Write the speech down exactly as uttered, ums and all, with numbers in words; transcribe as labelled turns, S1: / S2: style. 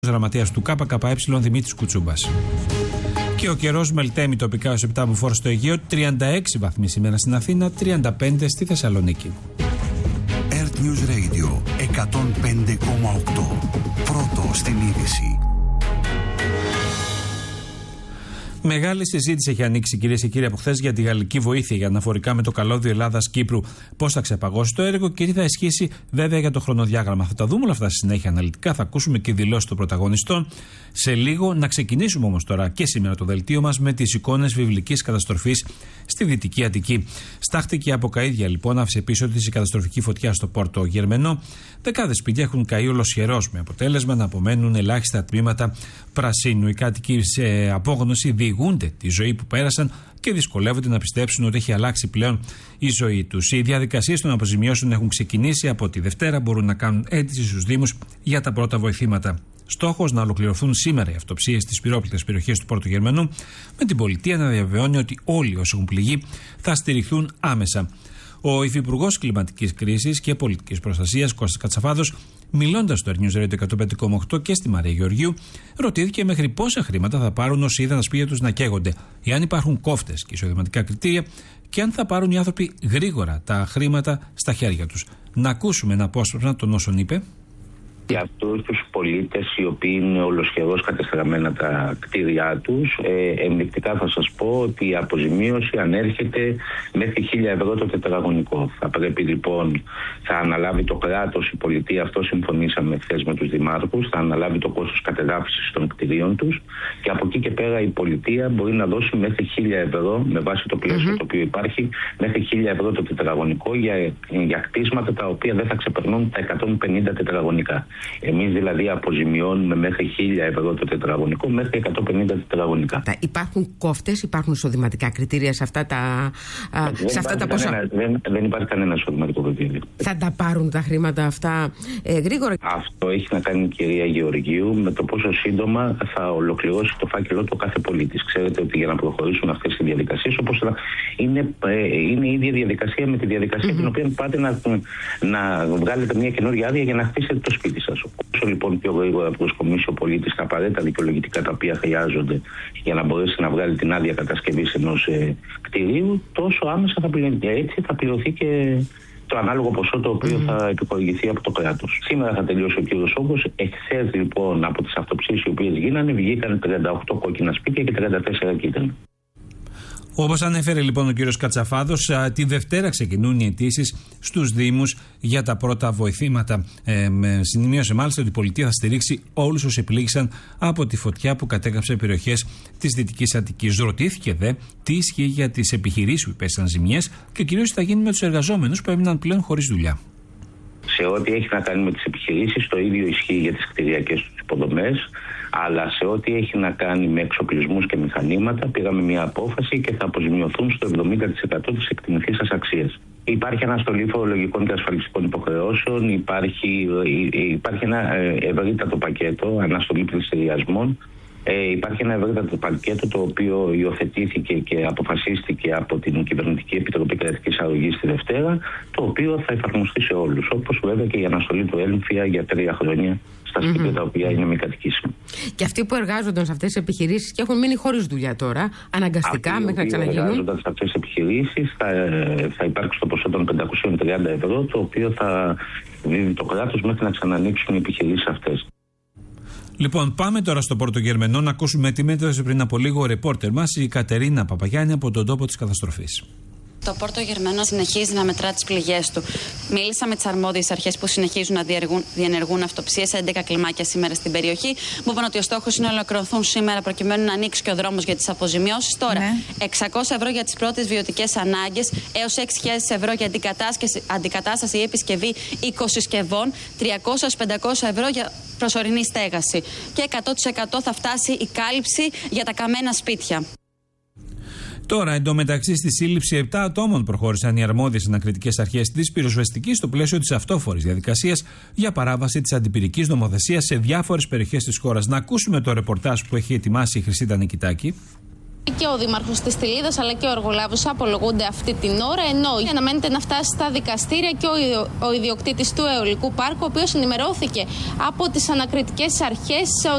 S1: Γραμματέας του ΚΚΕ Δημήτρης Κουτσούμπας. Και ο καιρός μελτέμει τοπικά ως επτά μποφόρ στο Αιγαίο, τριάντα έξι βαθμοί σήμερα στην Αθήνα, τριάντα πέντε στη Θεσσαλονίκη.
S2: Earth News Radio εκατόν πέντε κόμμα οκτώ. Πρώτο στην είδηση.
S1: Μεγάλη συζήτηση έχει ανοίξει, κυρίες και κύριοι, από χθες για τη γαλλική βοήθεια για αναφορικά με το καλώδιο Ελλάδας-Κύπρου. Πώς θα ξεπαγώσει το έργο και τι θα ισχύσει βέβαια για το χρονοδιάγραμμα. Θα τα δούμε όλα αυτά στη συνέχεια αναλυτικά. Θα ακούσουμε και δηλώσεις των πρωταγωνιστών σε λίγο. Να ξεκινήσουμε όμως τώρα και σήμερα το δελτίο μας με τις εικόνες βιβλικής καταστροφής στη Δυτική Αττική. Στάχτηκε από καΐδια λοιπόν, άφησε πίσω της η καταστροφική φωτιά στο Πόρτο Γερμενό. Δεκάδες σπίτια έχουν καεί ολοσχερός, με αποτέλεσμα να απομένουν ελάχιστα τμήματα πρασίνου. Οι κάτοικοι σε απόγνωση διηγούνται τη ζωή που πέρασαν και δυσκολεύονται να πιστέψουν ότι έχει αλλάξει πλέον η ζωή τους. Οι διαδικασίες των αποζημιώσεων έχουν ξεκινήσει. Από τη Δευτέρα μπορούν να κάνουν αίτηση στους Δήμους για τα πρώτα βοηθήματα. Στόχος να ολοκληρωθούν σήμερα οι αυτοψίες στις πυρόπληκτες περιοχές του Πόρτου Γερμενού, με την πολιτεία να διαβεβαιώνει ότι όλοι όσοι έχουν πληγεί θα στηριχθούν άμεσα. Ο Υφυπουργός Κλιματικής Κρίσης και Πολιτικής Προστασίας, Κώστας Κατσαφάδος, μιλώντας στο Earth News Radio εκατόν πέντε κόμμα οκτώ και στη Μαρία Γεωργίου, ρωτήθηκε μέχρι πόσα χρήματα θα πάρουν όσοι είδαν τα σπίτια τους να καίγονται, εάν υπάρχουν κόφτες και εισοδηματικά κριτήρια και αν θα πάρουν οι άνθρωποι γρήγορα τα χρήματα στα χέρια τους. Να ακούσουμε ένα απόσπασμα των όσων είπε.
S3: Για αυτούς τους πολίτες οι οποίοι είναι ολοσχερώς κατεστραμμένα τα κτίρια τους, ε, ενδεικτικά θα σας πω ότι η αποζημίωση ανέρχεται μέχρι χίλια ευρώ το τετραγωνικό. Θα πρέπει λοιπόν, θα αναλάβει το κράτος, η πολιτεία, αυτό συμφωνήσαμε χθες με τους δημάρχους, θα αναλάβει το κόστος κατεδάφισης των κτιρίων τους και από εκεί και πέρα η πολιτεία μπορεί να δώσει μέχρι χίλια ευρώ, με βάση το πλαίσιο mm-hmm. το οποίο υπάρχει, μέχρι χίλια ευρώ το τετραγωνικό για, για κτίσματα τα οποία δεν θα ξεπερνούν τα εκατόν πενήντα τετραγωνικά. Εμείς δηλαδή αποζημιώνουμε μέχρι χίλια ευρώ το τετραγωνικό, μέχρι εκατόν πενήντα τετραγωνικά.
S4: Υπάρχουν κόφτες, υπάρχουν εισοδηματικά κριτήρια σε αυτά τα,
S3: δεν
S4: σε αυτά τα ποσά.
S3: Κανένα, δεν, δεν υπάρχει κανένα εισοδηματικό κριτήριο.
S4: Θα τα πάρουν τα χρήματα αυτά ε, γρήγορα.
S3: Αυτό έχει να κάνει η κυρία Γεωργίου με το πόσο σύντομα θα ολοκληρώσει το φάκελό του κάθε πολίτης. Ξέρετε ότι για να προχωρήσουν αυτές οι διαδικασίες, όπως θα, είναι, ε, είναι η ίδια διαδικασία με τη διαδικασία mm-hmm. την οποία πάτε να, να βγάλετε μια καινούργια άδεια για να χτίσετε το σπίτι σας. Όσο λοιπόν πιο γρήγορα προσκομίσει ο πολίτης τα απαραίτητα δικαιολογητικά τα οποία χρειάζονται για να μπορέσει να βγάλει την άδεια κατασκευής ενός ε, κτηρίου, τόσο άμεσα θα πληρωθεί. Έτσι θα πληρωθεί και το ανάλογο ποσό το οποίο mm. θα επιχορηγηθεί από το κράτος. Σήμερα θα τελειώσει ο κύριος όγκος. Εχθές λοιπόν από τις αυτοψίες οι οποίες γίνανε βγήκαν τριάντα οκτώ κόκκινα σπίτια και τριάντα τέσσερα κίτρινα.
S1: Όπως ανέφερε λοιπόν ο κύριος Κατσαφάδος, τη Δευτέρα ξεκινούν οι αιτήσεις στους Δήμους για τα πρώτα βοηθήματα. Ε, Συνημείωσε μάλιστα ότι η πολιτεία θα στηρίξει όλους όσοι επλήγησαν από τη φωτιά που κατέγραψε περιοχές της Δυτικής Αττικής. Ρωτήθηκε δε τι ισχύει για τις επιχειρήσεις που υπέστησαν ζημιές και κυρίως τι θα γίνει με τους εργαζόμενους που έμειναν πλέον χωρίς δουλειά.
S3: Σε ό,τι έχει να κάνει με τις επιχειρήσεις, το ίδιο ισχύει για τις κτηριακές τους υποδομές. Αλλά σε ό,τι έχει να κάνει με εξοπλισμούς και μηχανήματα, πήραμε μια απόφαση και θα αποζημιωθούν στο εβδομήντα τοις εκατό της εκτιμηθήσας αξίας. Υπάρχει αναστολή φορολογικών και ασφαλιστικών υποχρεώσεων, υπάρχει, υπάρχει ένα ευρύτατο πακέτο αναστολή πληστηριασμών. Ε, υπάρχει ένα ευρύτατο πακέτο το οποίο υιοθετήθηκε και αποφασίστηκε από την Κυβερνητική Επιτροπή Κρατικής Αρρωγής τη Δευτέρα, το οποίο θα εφαρμοστεί σε όλους. Όπως βέβαια και η αναστολή του έμφυα για τρία χρόνια στα σπίτια mm-hmm. τα οποία είναι μη κατοικήσιμα.
S4: Και αυτοί που εργάζονταν σε αυτές τις επιχειρήσεις και έχουν μείνει χωρίς δουλειά τώρα, αναγκαστικά μέχρι να ξαναγίνουν. Αυτοί που
S3: εργάζονταν σε αυτές τις επιχειρήσεις θα, θα υπάρξει το ποσό των πεντακόσια τριάντα ευρώ, το οποίο θα δίνει το κράτος μέχρι να ξανανοίξουν οι επιχειρήσεις αυτές.
S1: Λοιπόν, πάμε τώρα στο Πόρτο Γερμενό να ακούσουμε τι μέτρησε πριν από λίγο ο ρεπόρτερ μας, η Κατερίνα Παπαγιάννη, από τον τόπο της καταστροφής.
S5: Το Πόρτο Γερμενό συνεχίζει να μετρά τις πληγές του. Μίλησα με τις αρμόδιες αρχές που συνεχίζουν να διενεργούν αυτοψίες σε έντεκα κλιμάκια σήμερα στην περιοχή. Μου είπαν ότι ο στόχος είναι να ολοκληρωθούν σήμερα προκειμένου να ανοίξει και ο δρόμος για τις αποζημιώσεις. Τώρα, ναι. εξακόσια ευρώ για τις πρώτες βιωτικές ανάγκες, έως έξι χιλιάδες ευρώ για αντικατάσταση ή επισκευή οικοσυσκευών, τριακόσια με πεντακόσια ευρώ για προσωρινή στέγαση. Και εκατό τοις εκατό θα φτάσει η κάλυψη για τα καμένα σπίτια.
S1: Τώρα, εντωμεταξύ, στη σύλληψη επτά ατόμων προχώρησαν οι αρμόδιες ανακριτικές αρχές της πυροσβεστικής στο πλαίσιο της αυτόφορης διαδικασίας για παράβαση της αντιπυρικής νομοθεσίας σε διάφορες περιοχές της χώρας. Να ακούσουμε το ρεπορτάζ που έχει ετοιμάσει η Χρυσίτα Νικητάκη.
S6: Και ο Δήμαρχος της Στυλίδας αλλά και ο εργολάβος απολογούνται αυτή την ώρα, ενώ αναμένεται να φτάσει στα δικαστήρια και ο ιδιοκτήτης του αιωλικού πάρκου, ο οποίος ενημερώθηκε από τις ανακριτικές αρχές